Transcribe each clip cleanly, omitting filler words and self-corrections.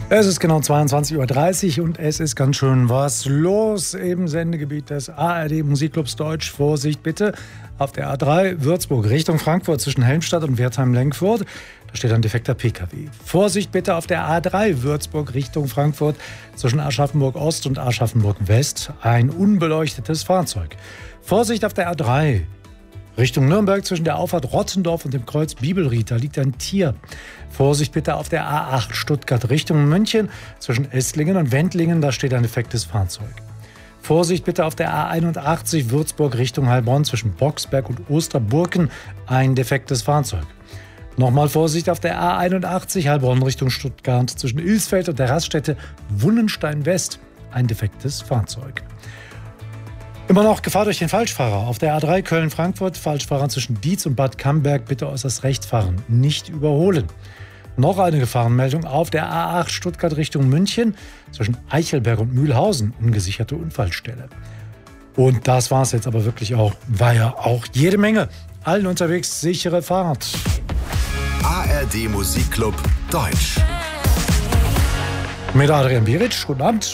Es ist genau 22:30 Uhr und es ist ganz schön was los im Sendegebiet des ARD Musikclubs Deutsch. Vorsicht bitte, auf der A3 Würzburg Richtung Frankfurt zwischen Helmstadt und Wertheim-Lenkfurt. Da steht ein defekter PKW. Vorsicht bitte auf der A3 Würzburg Richtung Frankfurt zwischen Aschaffenburg Ost und Aschaffenburg West. Ein unbeleuchtetes Fahrzeug. Vorsicht auf der A3 Richtung Nürnberg zwischen der Auffahrt Rottendorf und dem Kreuz Bibelried. Da liegt ein Tier. Vorsicht bitte auf der A8 Stuttgart Richtung München zwischen Esslingen und Wendlingen. Da steht ein defektes Fahrzeug. Vorsicht bitte auf der A81 Würzburg Richtung Heilbronn zwischen Boxberg und Osterburken. Ein defektes Fahrzeug. Nochmal Vorsicht auf der A81 Heilbronn Richtung Stuttgart zwischen Ilsfeld und der Raststätte Wunnenstein West. Ein defektes Fahrzeug. Immer noch Gefahr durch den Falschfahrer. Auf der A3 Köln-Frankfurt, Falschfahrer zwischen Dietz und Bad Camberg, bitte äußerst rechts fahren, nicht überholen. Noch eine Gefahrenmeldung auf der A8 Stuttgart Richtung München, zwischen Eichelberg und Mühlhausen, ungesicherte Unfallstelle. Und das war's jetzt aber wirklich auch, war ja auch jede Menge. Allen unterwegs sichere Fahrt. ARD Musikclub Deutsch. Mit Adrian Biric, guten Abend.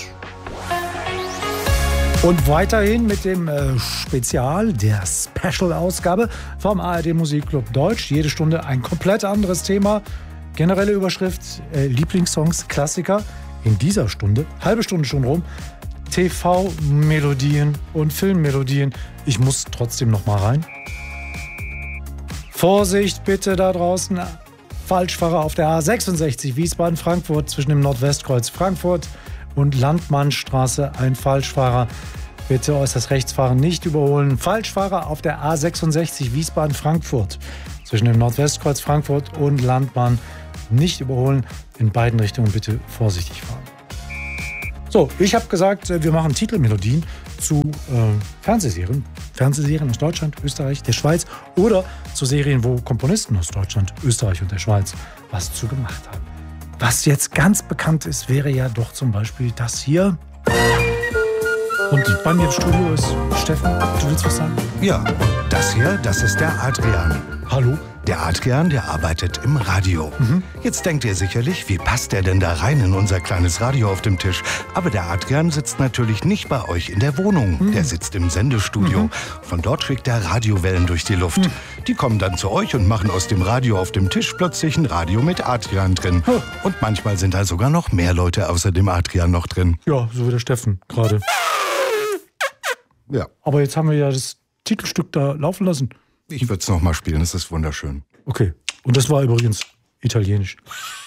Und weiterhin mit dem Spezial, der Special-Ausgabe vom ARD Musikclub Deutsch. Jede Stunde ein komplett anderes Thema. Generelle Überschrift, Lieblingssongs, Klassiker. In dieser Stunde, halbe Stunde schon rum, TV-Melodien und Filmmelodien. Ich muss trotzdem noch mal rein. Vorsicht bitte da draußen. Falschfahrer auf der A66 Wiesbaden-Frankfurt zwischen dem Nordwestkreuz Frankfurt und Landmannstraße. Ein Falschfahrer. Bitte äußerst rechts fahren, nicht überholen. Falschfahrer auf der A66 Wiesbaden-Frankfurt zwischen dem Nordwestkreuz Frankfurt und Landmann. Nicht überholen. In beiden Richtungen bitte vorsichtig fahren. So, ich habe gesagt, wir machen Titelmelodien zu Fernsehserien. Fernsehserien aus Deutschland, Österreich, der Schweiz oder zu Serien, wo Komponisten aus Deutschland, Österreich und der Schweiz was zu gemacht haben. Was jetzt ganz bekannt ist, wäre ja doch zum Beispiel das hier. Und bei mir im Studio ist Steffen. Du willst was sagen? Ja, das hier, das ist der Adrian. Hallo? Der Adrian, der arbeitet im Radio. Jetzt denkt ihr sicherlich, wie passt der denn da rein in unser kleines Radio auf dem Tisch? Aber der Adrian sitzt natürlich nicht bei euch in der Wohnung. Der sitzt im Sendestudio. Von dort schickt er Radiowellen durch die Luft. Die kommen dann zu euch und machen aus dem Radio auf dem Tisch plötzlich ein Radio mit Adrian drin. Und manchmal sind da sogar noch mehr Leute außer dem Adrian noch drin. Ja, so wie der Steffen gerade. Ja. Aber jetzt haben wir ja das Titelstück da laufen lassen. Ich würde es noch mal spielen, es ist wunderschön. Okay. Und das war übrigens italienisch.